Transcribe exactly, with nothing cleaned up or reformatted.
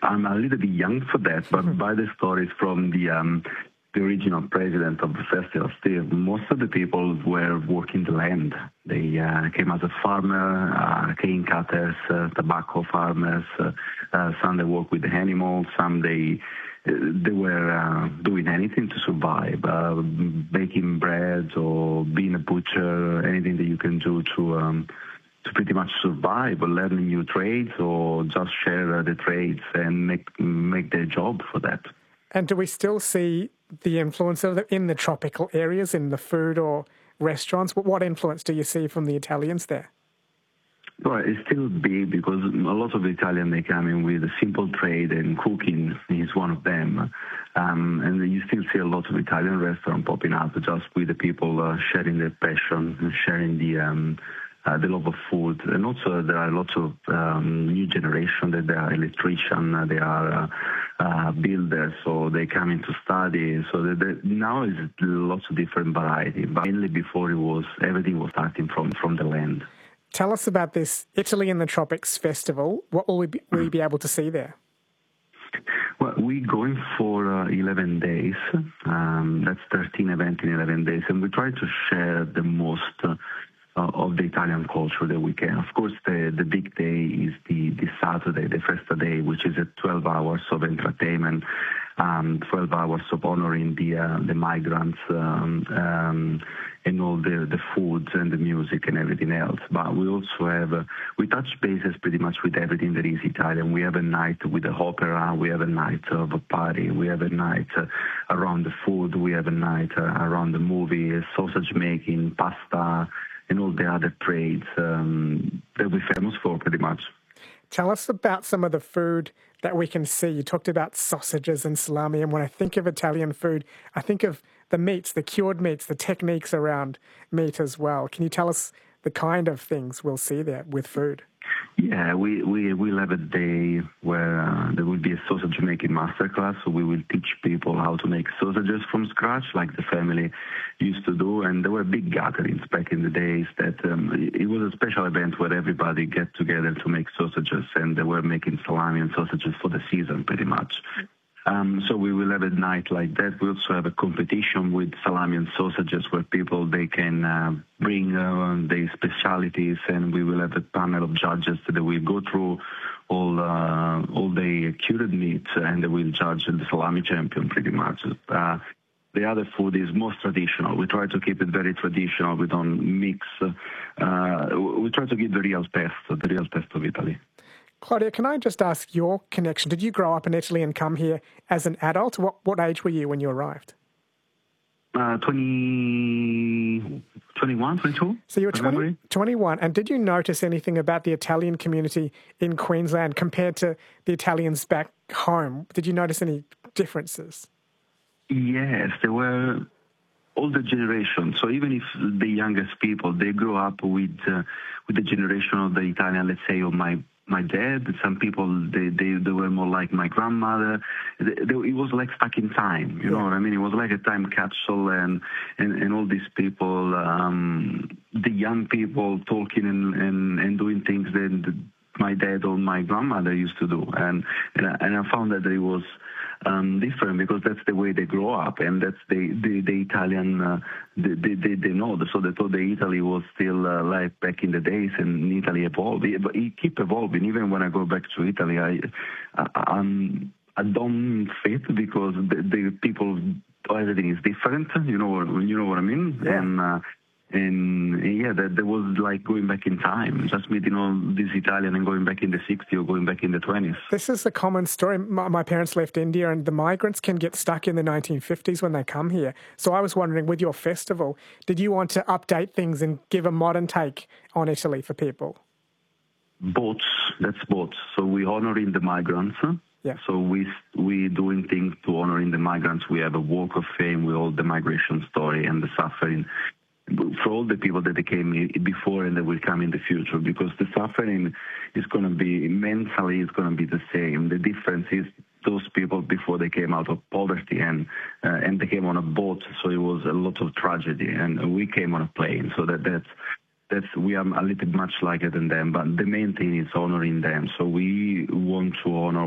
I'm a little bit young for that, but by the stories from the um, the original president of the festival, Steve, most of the people were working the land. They uh, came as a farmer, uh, cane cutters, uh, tobacco farmers. Uh, uh, some they work with the animals. Some they they were uh, doing anything to survive, uh, baking bread or being a butcher, anything that you can do to um, to pretty much survive, or learning new trades, or just share uh, the trades and make make their job for that. And do we still see the influence of it in the tropical areas, in the food or restaurants? What influence do you see from the Italians there? Well, it's still big because a lot of Italians, they come in with a simple trade, and cooking is one of them. Um, and you still see a lot of Italian restaurants popping up just with the people uh, sharing their passion and sharing the um, uh, the love of food. And also there are lots of um, new generation that they are electricians, they are uh, uh, builders, so they come in to study. So they, they, now is lots of different variety. But mainly before it was, everything was starting from, from the land. Tell us about this Italy in the Tropics festival. What will we be, will we be able to see there? Well, we're going for uh, eleven days. Um, that's thirteen events in eleven days. And we try to share the most uh, of the Italian culture that we can. Of course, the, the big day is the, the Saturday, the Festa Day, which is a twelve hours of entertainment, um, twelve hours of honoring the uh, the migrants, um, um, and all the, the foods and the music and everything else. But we also have, uh, we touch bases pretty much with everything that is Italian. We have a night with the opera, we have a night of a party, we have a night uh, around the food, we have a night uh, around the movie, sausage making, pasta, and all the other trades um, that we're famous for pretty much. Tell us about some of the food that we can see. You talked about sausages and salami, and when I think of Italian food, I think of the meats, the cured meats, the techniques around meat as well. Can you tell us the kind of things we'll see there with food? Yeah, we, we will have a day where uh, there will be a sausage making masterclass. So we will teach people how to make sausages from scratch, like the family used to do. And there were big gatherings back in the days that um, it was a special event where everybody get together to make sausages, and they were making salami and sausages for the season pretty much. Um, so we will have a night like that. We also have a competition with salami and sausages where people, they can uh, bring uh, their specialities, and we will have a panel of judges that will go through all uh, all the cured meats, and they will judge the salami champion pretty much. Uh, the other food is most traditional. We try to keep it very traditional. We don't mix. Uh, we try to keep the real pesto, the real pesto of Italy. Claudia, can I just ask your connection? Did you grow up in Italy and come here as an adult? What what age were you when you arrived? Uh, twenty, twenty-one, twenty-two. So you were twenty, twenty-one, and did you notice anything about the Italian community in Queensland compared to the Italians back home? Did you notice any differences? Yes, there were older generation. So even if the youngest people, they grew up with uh, with the generation of the Italian, let's say, of my my dad. Some people, they, they, they were more like my grandmother. They, they, it was like stuck in time, you know what I mean? It was like a time capsule, and, and, and all these people, um, the young people talking and, and, and doing things that my dad or my grandmother used to do. And, and, I, and I found that it was um, different because that's the way they grow up, and that's the, the, the Italian, uh, they, they, they know. So they thought that Italy was still uh, like back in the days, and Italy evolved. It, it keep evolving. Even when I go back to Italy, I, I, I'm, I don't fit because the, the people, everything is different. You know, you know what I mean? Yeah. And, uh, And yeah, that, that was like going back in time, just meeting all these Italian and going back in the sixties or going back in the twenties. This is a common story. My, my parents left India, and the migrants can get stuck in the nineteen fifties when they come here. So I was wondering, with your festival, did you want to update things and give a modern take on Italy for people? Both, that's both. So we're honoring the migrants. Yeah. So we we doing things to honoring the migrants. We have a walk of fame with all the migration story and the suffering for all the people that they came before and that will come in the future, because the suffering is going to be, mentally, is going to be the same. The difference is those people before they came out of poverty and uh, and they came on a boat, so it was a lot of tragedy, and we came on a plane, so that that's, that's we are a little much lighter than them, but the main thing is honoring them. So we want to honor